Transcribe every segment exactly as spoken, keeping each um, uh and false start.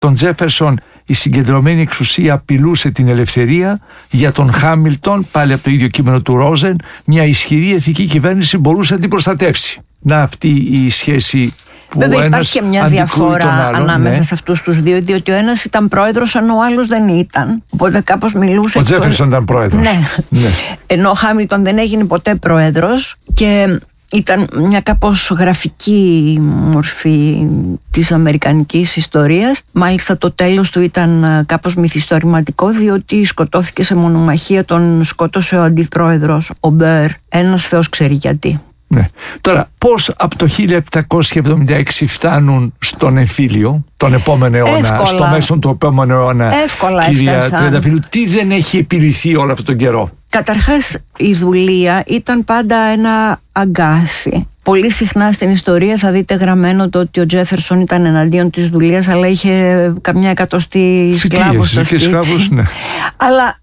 τον Τζέφερσον η συγκεντρωμένη εξουσία απειλούσε την ελευθερία. Για τον Χάμιλτον, πάλι από το ίδιο κείμενο του Ρόζεν, μια ισχυρή εθνική κυβέρνηση μπορούσε να την προστατεύσει. Να αυτή η σχέση που βέβαια ένας υπάρχει και μια διαφορά άλλον, ανάμεσα ναι. σε αυτούς τους δύο, διότι ο ένας ήταν πρόεδρος ενώ ο άλλος δεν ήταν. Οπότε κάπως μιλούσε. Ο Τζέφερσον ήταν πρόεδρος. Ναι. ναι. Ενώ ο Χάμιλτον δεν έγινε ποτέ πρόεδρος και ήταν μια κάπως γραφική μορφή της αμερικανικής ιστορίας. Μάλιστα το τέλος του ήταν κάπως μυθιστορηματικό, διότι σκοτώθηκε σε μονομαχία, τον σκότωσε ο αντιπρόεδρος, ο Μπέρ. Ένας Θεός ξέρει γιατί. Ναι. Τώρα, πώς από το χίλια επτακόσια εβδομήντα έξι φτάνουν στον εμφύλιο, τον επόμενο αιώνα, Εύκολα. στο μέσον του επόμενου αιώνα, Εύκολα κυρία έφτασαν. Τριανταφύλλου, τι δεν έχει επιληθεί όλο αυτόν τον καιρό? Καταρχάς, η δουλεία ήταν πάντα ένα αγκάθι. Πολύ συχνά στην ιστορία θα δείτε γραμμένο το ότι ο Τζέφερσον ήταν εναντίον της δουλείας, αλλά είχε καμιά εκατοστή σκλάβους στο σπίτι. Σκλάβους, ναι. Αλλά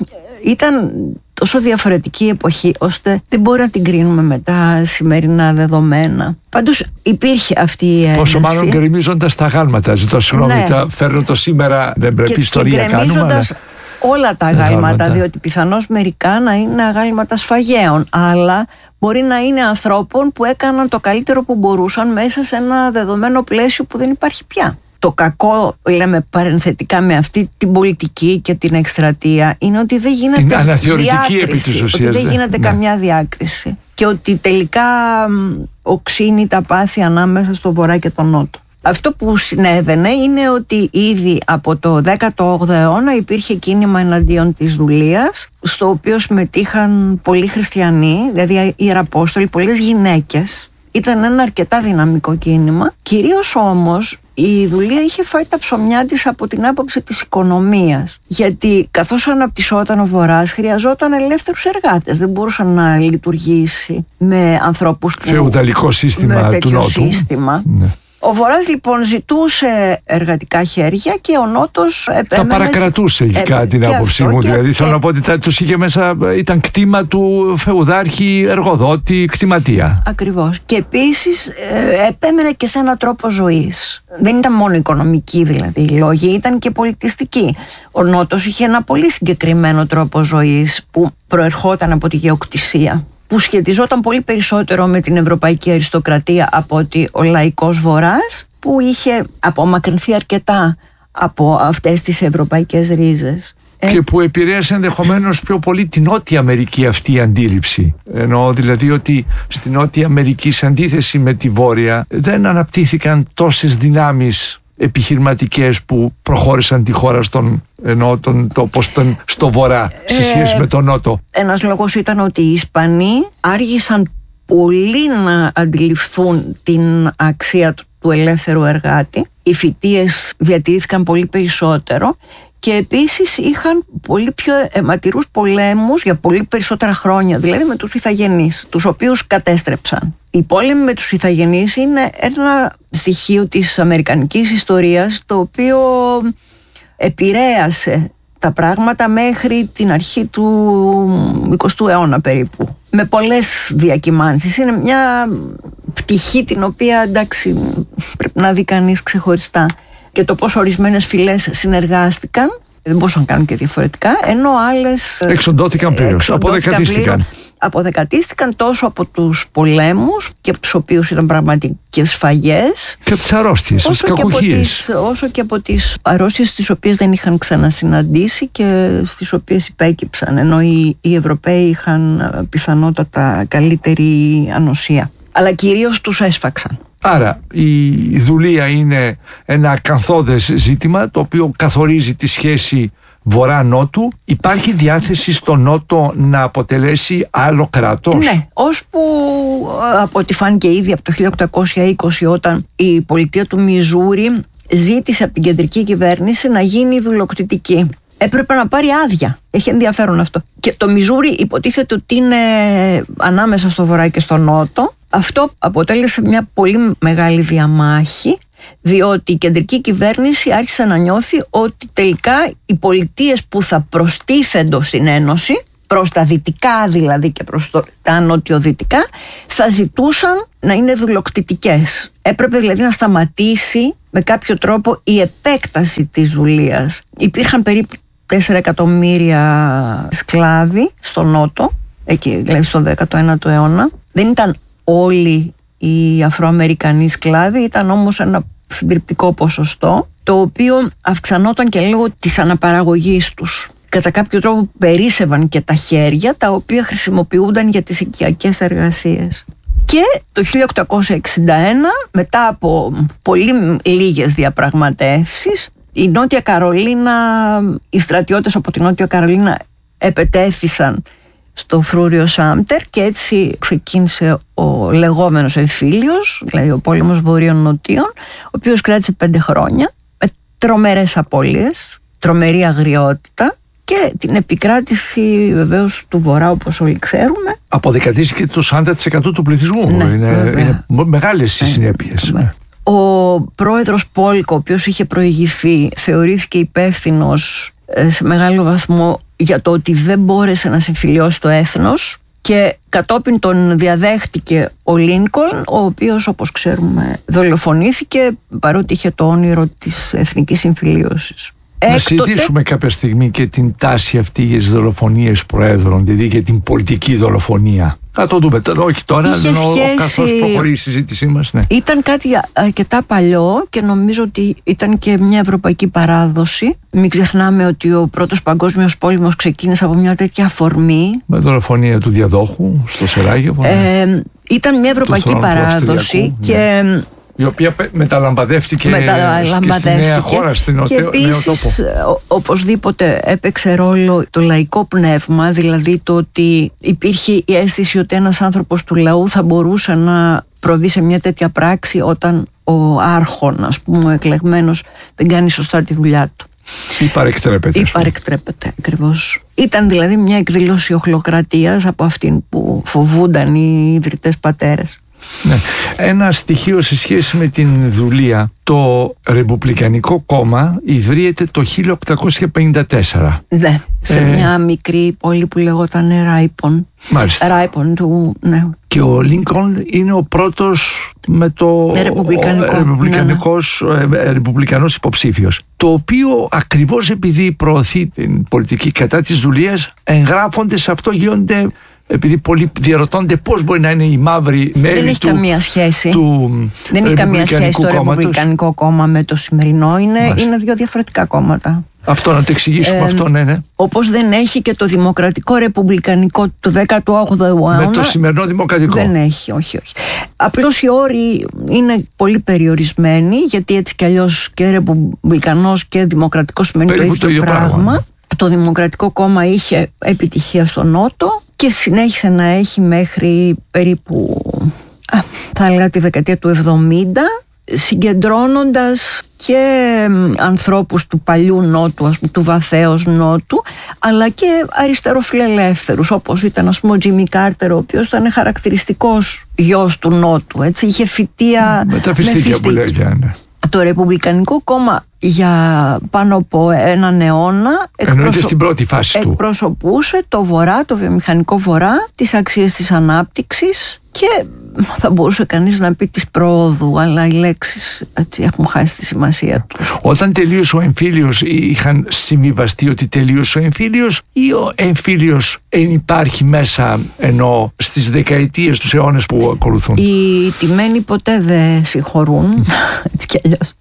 ήταν τόσο διαφορετική εποχή, ώστε δεν μπορεί να την κρίνουμε με τα σημερινά δεδομένα. Πάντως υπήρχε αυτή η ένταση. Πόσο μάλλον γκρεμίζοντας τα γάλματα. Ζητώ συγγνώμη, Ναι. τα φέρνω το σήμερα, δεν πρέπει και, ιστορία και κάνουμε. Αλλά... όλα τα αγάλματα, αγάλματα, διότι πιθανώς μερικά να είναι αγάλματα σφαγέων, αλλά μπορεί να είναι ανθρώπων που έκαναν το καλύτερο που μπορούσαν μέσα σε ένα δεδομένο πλαίσιο που δεν υπάρχει πια. Το κακό, λέμε παρενθετικά, με αυτή την πολιτική και την εκστρατεία είναι ότι δεν γίνεται την αναθεωρητική επί της διάκριση, ουσίας, ότι δεν γίνεται ναι. καμιά διάκριση και ότι τελικά οξύνει τα πάθη ανάμεσα στο βορρά και τον νότο. Αυτό που συνέβαινε είναι ότι ήδη από το δέκατο όγδοο αιώνα υπήρχε κίνημα εναντίον της δουλείας, στο οποίο συμμετείχαν πολλοί χριστιανοί, δηλαδή ιεραπόστολοι, πολλές γυναίκες. Ήταν ένα αρκετά δυναμικό κίνημα. Κυρίως όμως η δουλεία είχε φάει τα ψωμιά της από την άποψη της οικονομίας. Γιατί καθώς αναπτυσσόταν ο Βορράς, χρειαζόταν ελεύθερους εργάτες. Δεν μπορούσε να λειτουργήσει με ανθρώπους που... φεουδαλικό σύστημα με του τέτοιο Νότου. σύστημα. Ναι. Ο Βορράς λοιπόν ζητούσε εργατικά χέρια και ο Νότος επέμενε... Τα παρακρατούσε κατά την άποψή μου. Και, Δηλαδή και... θέλω να πω ότι τους είχε μέσα, ήταν κτήμα του φεουδάρχη, εργοδότη, κτηματία. Ακριβώς. Και επίσης ε, επέμενε και σε έναν τρόπο ζωής. Δεν ήταν μόνο οικονομική δηλαδή οι λόγοι, ήταν και πολιτιστική. Ο Νότος είχε ένα πολύ συγκεκριμένο τρόπο ζωής που προερχόταν από τη γεωκτησία, που σχετιζόταν πολύ περισσότερο με την ευρωπαϊκή αριστοκρατία από ότι ο λαϊκός Βορράς, που είχε απομακρυνθεί αρκετά από αυτές τις ευρωπαϊκές ρίζες. Και που επηρέασε ενδεχομένως πιο πολύ την Νότια Αμερική αυτή η αντίληψη. Εννοώ δηλαδή ότι στην Νότια Αμερική, σε αντίθεση με τη Βόρεια, δεν αναπτύχθηκαν τόσες δυνάμεις επιχειρηματικές που προχώρησαν τη χώρα στον, ενώ τον, το, πώς τον, στο βορρά σε σχέση ε, με τον νότο. Ένας λόγος ήταν ότι οι Ισπανοί άργησαν πολύ να αντιληφθούν την αξία του, του ελεύθερου εργάτη. Οι φοιτίες διατηρήθηκαν πολύ περισσότερο και επίσης είχαν πολύ πιο αιματηρούς πολέμους για πολύ περισσότερα χρόνια, δηλαδή με τους Ιθαγενείς, τους οποίους κατέστρεψαν. Οι πόλεμοι με τους Ιθαγενείς είναι ένα στοιχείο της αμερικανικής ιστορίας, το οποίο επηρέασε τα πράγματα μέχρι την αρχή του εικοστού αιώνα περίπου, με πολλές διακυμάνσεις. Είναι μια πτυχή την οποία, εντάξει, πρέπει να δει κανείς ξεχωριστά. Και το πώς ορισμένες φυλές συνεργάστηκαν, δεν μπορούσαν να κάνουν και διαφορετικά, ενώ άλλες εξοντώθηκαν πλήρως, αποδεκατίστηκαν. Αποδεκατίστηκαν τόσο από τους πολέμους και από τους οποίους ήταν πραγματικές σφαγές, και από τις αρρώστιες, τις κακουχίες, όσο και από τις αρρώστιες τις οποίες δεν είχαν ξανασυναντήσει και στις οποίες υπέκυψαν, ενώ οι, οι Ευρωπαίοι είχαν πιθανότατα καλύτερη ανοσία, αλλά κυρίως τους έσφαξαν. Άρα η δουλεία είναι ένα ακαθόδες ζήτημα, το οποίο καθορίζει τη σχέση βορρά-νότου. Υπάρχει διάθεση στο νότο να αποτελέσει άλλο κράτος? Ναι, ώσπου από ό,τι φάνηκε ήδη από το χίλια οκτακόσια είκοσι, όταν η πολιτεία του Μιζούρι ζήτησε από την κεντρική κυβέρνηση να γίνει δουλοκτητική. Έπρεπε να πάρει άδεια. Έχει ενδιαφέρον αυτό. Και το Μιζούρι υποτίθεται ότι είναι ανάμεσα στο βορρά και στο νότο. Αυτό αποτέλεσε μια πολύ μεγάλη διαμάχη, διότι η κεντρική κυβέρνηση άρχισε να νιώθει ότι τελικά οι πολιτείες που θα προστίθεντο στην Ένωση προς τα δυτικά δηλαδή και προς το, τα νοτιοδυτικά, θα ζητούσαν να είναι δουλοκτητικές. Έπρεπε δηλαδή να σταματήσει με κάποιο τρόπο η επέκταση της δουλείας. Υπήρχαν περίπου τέσσερα εκατομμύρια σκλάβοι στο Νότο, εκεί δηλαδή στο δέκατο ένατο αιώνα. Δεν ήταν όλοι οι Αφροαμερικανοί σκλάβοι, ήταν όμως ένα συντριπτικό ποσοστό, το οποίο αυξανόταν και λόγω της αναπαραγωγής τους. Κατά κάποιο τρόπο περίσσευαν και τα χέρια, τα οποία χρησιμοποιούνταν για τις οικιακές εργασίες. Και το χίλια οκτακόσια εξήντα ένα, μετά από πολύ λίγες διαπραγματεύσεις, η Νότια Καρολίνα, οι στρατιώτες από τη Νότια Καρολίνα επετέθησαν στο φρούριο Σάμτερ και έτσι ξεκίνησε ο λεγόμενος εμφύλιος, δηλαδή ο πόλεμος Βορείων-Νοτίων, ο οποίος κράτησε πέντε χρόνια με τρομερές απώλειες, τρομερή αγριότητα και την επικράτηση βεβαίως του Βορρά, όπως όλοι ξέρουμε. Αποδεκατίστηκε το σαράντα τοις εκατό του πληθυσμού. Ναι, είναι, είναι μεγάλες οι συνέπειες. Ναι. Ο πρόεδρος Πόλκο, ο οποίος είχε προηγηθεί, θεωρήθηκε υπεύθυνος σε μεγάλο βαθμό για το ότι δεν μπόρεσε να συμφιλιώσει το έθνος και κατόπιν τον διαδέχτηκε ο Λίνκολν, ο οποίος, όπως ξέρουμε, δολοφονήθηκε παρότι είχε το όνειρο της εθνικής συμφιλίωσης. Να Έκτοτε... συζητήσουμε κάποια στιγμή και την τάση αυτή για τις δολοφονίες προέδρων, δηλαδή για την πολιτική δολοφονία. Θα το δούμε, όχι τώρα, ενώ σχέση... καθώς προχωρεί η συζήτησή μας. Ναι. Ήταν κάτι αρκετά παλιό και νομίζω ότι ήταν και μια ευρωπαϊκή παράδοση. Μην ξεχνάμε ότι ο πρώτος παγκόσμιος πόλεμος ξεκίνησε από μια τέτοια αφορμή. Με δολοφονία του διαδόχου στο Σεράγεβο. Ε, ναι. Ήταν μια ευρωπαϊκή παράδοση και... Ναι. Η οποία μεταλαμπαδεύτηκε, μεταλαμπαδεύτηκε στη νέα χώρα, στην νέο τόπο. Και επίσης, οπωσδήποτε έπαιξε ρόλο το λαϊκό πνεύμα, δηλαδή το ότι υπήρχε η αίσθηση ότι ένας άνθρωπος του λαού θα μπορούσε να προβεί σε μια τέτοια πράξη όταν ο άρχον, ας πούμε, ο εκλεγμένος, δεν κάνει σωστά τη δουλειά του. Ή παρεκτρέπεται. Ή παρεκτρέπεται, ακριβώς. Ήταν δηλαδή μια εκδήλωση οχλοκρατίας από αυτήν που φοβούνταν οι ιδρυτές πατέρες. Ναι. Ένα στοιχείο σε σχέση με την δουλεία. Το Ρεπουμπλικανικό κόμμα ιδρύεται το χίλια οκτακόσια πενήντα τέσσερα. Ναι, σε ε... μια μικρή πόλη που λεγόταν Ράιπον. Μάλιστα. Ράιπον του, ναι. Και ο Λίνκολν είναι ο πρώτος με το Ρεπουμπλικανικό, ρεπουμπλικανικός, ναι, ναι. ρεπουμπλικανός υποψήφιος. Το οποίο ακριβώς επειδή προωθεί την πολιτική κατά της δουλείας, εγγράφονται σε αυτό, γίνονται... Επειδή πολλοί διαρωτώνται πώς μπορεί να είναι οι μαύροι μέλη Δεν έχει του, καμία σχέση. του Δεν έχει καμία σχέση το Ρεπουμπλικανικό κόμμα με το σημερινό. Είναι, είναι δύο διαφορετικά κόμματα. Αυτό να το εξηγήσουμε, ε, αυτό, ναι, ναι. Όπως δεν έχει και το Δημοκρατικό Ρεπουμπλικανικό του δέκατου όγδοου αιώνα. Με το σημερινό Δημοκρατικό. Δεν έχει, όχι, όχι. Απλώς οι όροι είναι πολύ περιορισμένοι, γιατί έτσι κι αλλιώς και Ρεπουμπλικανός και Δημοκρατικός σημαίνει το ίδιο, το ίδιο πράγμα. πράγμα. Το Δημοκρατικό κόμμα είχε επιτυχία στο Νότο και συνέχισε να έχει μέχρι περίπου, α, θα έλεγα τη δεκαετία του εβδομήντα, συγκεντρώνοντας και ανθρώπους του παλιού Νότου, ας πούμε, του βαθέως Νότου, αλλά και αριστεροφιλελεύθερους, όπως ήταν, ας πούμε, ο Τζίμι Κάρτερ, ο οποίος ήταν χαρακτηριστικός γιος του Νότου, έτσι, είχε φυτεία με τα φιστίκια που λέγανε. Ναι. Το Ρεπουμπλικανικό κόμμα για πάνω από έναν αιώνα εκπροσω... στην πρώτη φάση του. εκπροσωπούσε το Βορρά, το βιομηχανικό Βορρά, τις αξίες της ανάπτυξης και θα μπορούσε κανείς να πει της πρόοδου, αλλά οι λέξεις, έτσι, έχουν χάσει τη σημασία τους. Όταν τελείωσε ο εμφύλιος, είχαν συμβιβαστεί ότι τελείωσε ο εμφύλιος, ή ο εμφύλιος υπάρχει μέσα, ενώ στις δεκαετίες, τους αιώνες που ακολουθούν? Οι τιμένοι ποτέ δεν συγχωρούν, έτσι κι αλλιώς.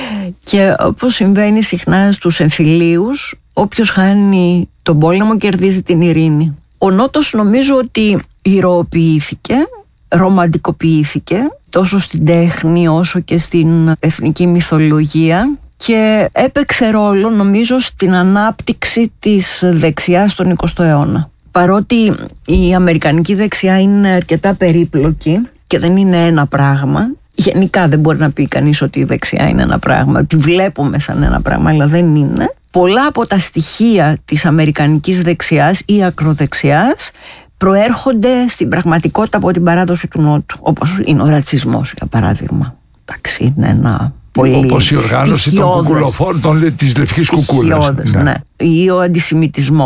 Και όπως συμβαίνει συχνά στους εμφυλίους, όποιος χάνει τον πόλεμο κερδίζει την ειρήνη. Ο Νότος νομίζω ότι ηρωοποιήθηκε, ρομαντικοποιήθηκε τόσο στην τέχνη όσο και στην εθνική μυθολογία και έπαιξε ρόλο νομίζω στην ανάπτυξη της δεξιάς στον εικοστό αιώνα. Παρότι η αμερικανική δεξιά είναι αρκετά περίπλοκη και δεν είναι ένα πράγμα, γενικά δεν μπορεί να πει κανείς ότι η δεξιά είναι ένα πράγμα, τη βλέπουμε σαν ένα πράγμα, αλλά δεν είναι. Πολλά από τα στοιχεία της αμερικανικής δεξιάς ή ακροδεξιάς προέρχονται στην πραγματικότητα από την παράδοση του Νότου, όπως είναι ο ρατσισμός, για παράδειγμα. Εντάξει, είναι ένα πολύ όπως η οργάνωση των κουκουλοφόρων της λευκής κουκούλας. Ναι. Ναι. Ή ο αντισημιτισμός.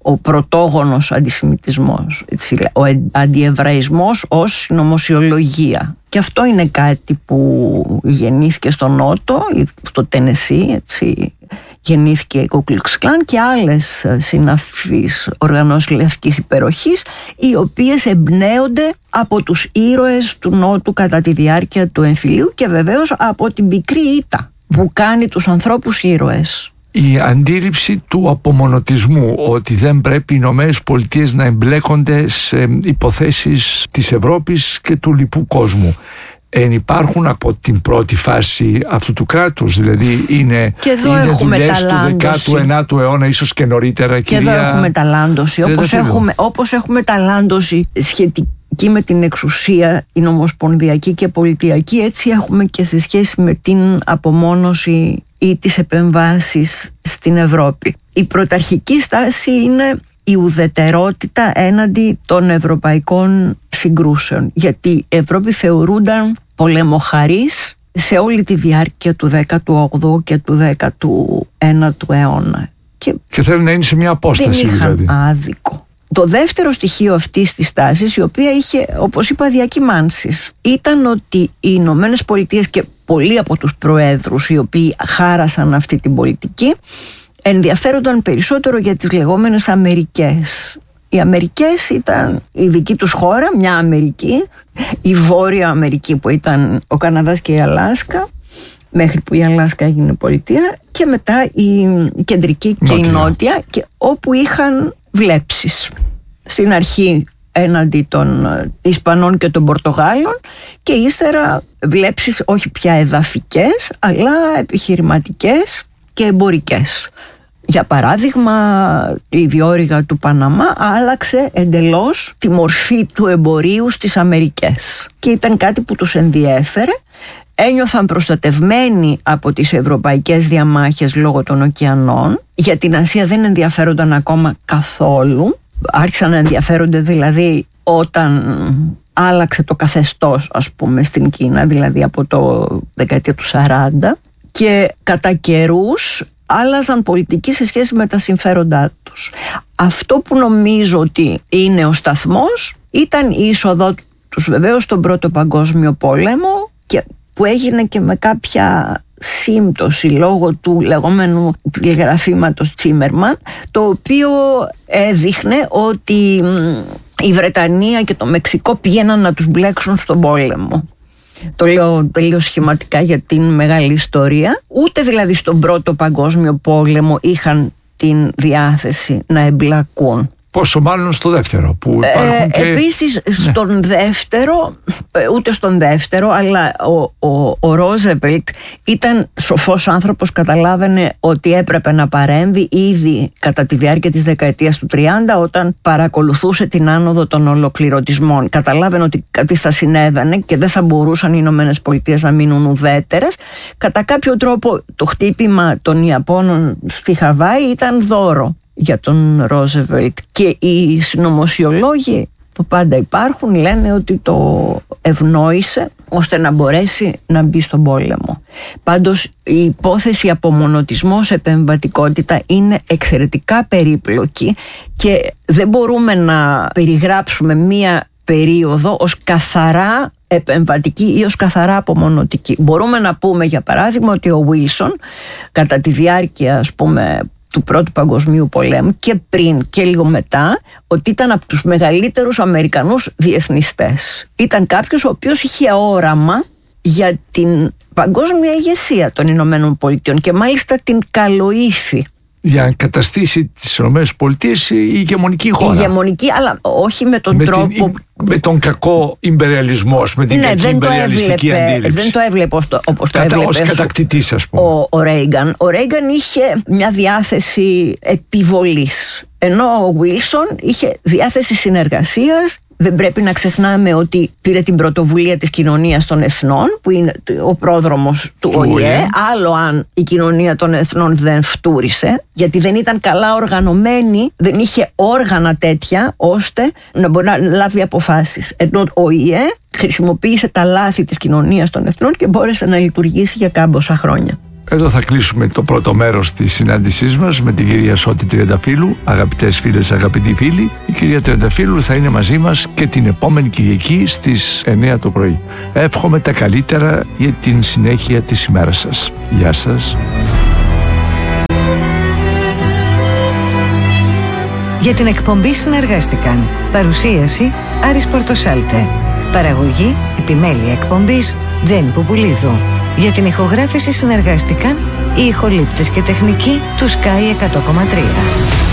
ο πρωτόγονος αντισημιτισμός, έτσι, ο αντιεβραϊσμός ως συνωμοσιολογία. Και αυτό είναι κάτι που γεννήθηκε στο Νότο, στο Τενεσί, έτσι, γεννήθηκε η Ku Klux Klan και άλλες συναφείς οργανώσεις λευκής υπεροχής, οι οποίες εμπνέονται από τους ήρωες του Νότου κατά τη διάρκεια του εμφυλίου και βεβαίως από την πικρή ήττα που κάνει τους ανθρώπους ήρωες. Η αντίληψη του απομονωτισμού, ότι δεν πρέπει οι Ηνωμένες Πολιτείες να εμπλέκονται σε υποθέσεις της Ευρώπης και του λοιπού κόσμου, εν υπάρχουν από την πρώτη φάση αυτού του κράτους, δηλαδή είναι, είναι δουλειές του δέκατου ενάτου αιώνα, ίσως και νωρίτερα, και κυρία. Και εδώ έχουμε ταλάντωση, όπως έχουμε, όπως έχουμε ταλάντωση σχετική με την εξουσία, η νομοσπονδιακή και πολιτιακή, έτσι έχουμε και σε σχέση με την απομόνωση ή τις επεμβάσεις στην Ευρώπη. Η πρωταρχική στάση είναι η ουδετερότητα έναντι των ευρωπαϊκών συγκρούσεων, γιατί η Ευρώπη θεωρούνταν πολεμοχαρής σε όλη τη διάρκεια του δέκατου όγδοου και του δέκατου ένατου αιώνα. Και, και θέλουν να είναι σε μια απόσταση, δεν είχαν δηλαδή. άδικο. Το δεύτερο στοιχείο αυτής της τάσης, η οποία είχε, όπως είπα, διακυμάνσεις, ήταν ότι οι Ηνωμένες Πολιτείες και πολλοί από τους προέδρους οι οποίοι χάρασαν αυτή την πολιτική ενδιαφέρονταν περισσότερο για τις λεγόμενες Αμερικές. Οι Αμερικές ήταν η δική τους χώρα, μια Αμερική, η Βόρεια Αμερική που ήταν ο Καναδάς και η Αλάσκα, μέχρι που η Αλάσκα έγινε πολιτεία, και μετά η Κεντρική και Νότια. η Νότια, και όπου είχαν βλέψεις. Στην αρχή έναντι των Ισπανών και των Πορτογάλων και ύστερα βλέψεις όχι πια εδαφικές αλλά επιχειρηματικές και εμπορικές. Για παράδειγμα, η διόρυγα του Παναμά άλλαξε εντελώς τη μορφή του εμπορίου στις Αμερικές και ήταν κάτι που τους ενδιέφερε. Ένιωθαν προστατευμένοι από τις ευρωπαϊκές διαμάχες λόγω των ωκεανών. Για την Ασία δεν ενδιαφέρονταν ακόμα καθόλου. Άρχισαν να ενδιαφέρονται δηλαδή όταν άλλαξε το καθεστώς, ας πούμε, στην Κίνα, δηλαδή από το δεκαετία του σαράντα, και κατά καιρούς άλλαζαν πολιτική σε σχέση με τα συμφέροντά τους. Αυτό που νομίζω ότι είναι ο σταθμός ήταν η είσοδό τους βεβαίως στον Πρώτο Παγκόσμιο Πόλεμο, και που έγινε και με κάποια σύμπτωση λόγω του λεγόμενου τηλεγραφήματος Τσίμερμαν, το οποίο έδειχνε ότι η Βρετανία και το Μεξικό πήγαιναν να τους μπλέξουν στον πόλεμο. Το λέω τελείως σχηματικά για την μεγάλη ιστορία. Ούτε δηλαδή στον Πρώτο Παγκόσμιο Πόλεμο είχαν την διάθεση να εμπλακούν. Πόσο μάλλον στο δεύτερο που υπάρχουν ε, και... Επίσης στον ναι. δεύτερο, ούτε στον δεύτερο, αλλά ο, ο, ο Ρόζεβελτ ήταν σοφός άνθρωπος, καταλάβαινε ότι έπρεπε να παρέμβει ήδη κατά τη διάρκεια της δεκαετίας του τριάντα, όταν παρακολουθούσε την άνοδο των ολοκληρωτισμών. Καταλάβαινε ότι κάτι θα συνέβαινε και δεν θα μπορούσαν οι Ηνωμένες Πολιτείες να μείνουν ουδέτερες. Κατά κάποιο τρόπο το χτύπημα των Ιαπώνων στη Χαβάη ήταν δώρο για τον Ρόζεβελτ, και οι συνωμοσιολόγοι που πάντα υπάρχουν λένε ότι το ευνόησε ώστε να μπορέσει να μπει στον πόλεμο. Πάντως η υπόθεση απομονωτισμός, επεμβατικότητα είναι εξαιρετικά περίπλοκη και δεν μπορούμε να περιγράψουμε μία περίοδο ως καθαρά επεμβατική ή ως καθαρά απομονωτική. Μπορούμε να πούμε για παράδειγμα ότι ο Βίλσον κατά τη διάρκεια, ας πούμε, του Πρώτου Παγκοσμίου Πολέμου και πριν και λίγο μετά, ότι ήταν από τους μεγαλύτερους Αμερικανούς διεθνιστές. Ήταν κάποιος ο οποίος είχε όραμα για την παγκόσμια ηγεσία των Ηνωμένων Πολιτειών και μάλιστα την καλοήθη. Για να καταστήσει τις Ηνωμένες Πολιτείες η ηγεμονική χώρα. Ηγεμονική, αλλά όχι με τον με τρόπο... Την, με τον κακό ιμπεριαλισμό, με την ναι, κακή ιμπεριαλιστική έβλεπε, αντίληψη. Δεν το έβλεπε όπως το, όπως Κατα, το έβλεπε. Ως κατακτητής, ας πούμε. Ο, ο Ρέιγκαν. Ο Ρέιγκαν είχε μια διάθεση επιβολής, ενώ ο Βίλσον είχε διάθεση συνεργασίας. Δεν πρέπει να ξεχνάμε ότι πήρε την πρωτοβουλία της Κοινωνίας των Εθνών, που είναι ο πρόδρομος του Ο Η Ε. Άλλο αν η Κοινωνία των Εθνών δεν φτούρισε, γιατί δεν ήταν καλά οργανωμένη, δεν είχε όργανα τέτοια ώστε να μπορεί να λάβει αποφάσεις. Ενώ ο Η Ε χρησιμοποίησε τα λάθη της Κοινωνίας των Εθνών και μπόρεσε να λειτουργήσει για κάμποσα χρόνια. Εδώ θα κλείσουμε το πρώτο μέρος της συνάντησής μας με την κυρία Σώτη Τριανταφύλου. Αγαπητές φίλες, αγαπητοί φίλοι, η κυρία Τριανταφύλου θα είναι μαζί μας και την επόμενη Κυριακή στις εννιά το πρωί. Εύχομαι τα καλύτερα για την συνέχεια της ημέρας σας. Γεια σας. Για την εκπομπή συνεργάστηκαν παρουσίαση Άρης Πορτοσάλτε, παραγωγή επιμέλεια εκπομπής Τζέννη Πουπουλίδου. Για την ηχογράφηση συνεργάστηκαν οι ηχολήπτες και τεχνικοί του Sky εκατό κόμμα τρία.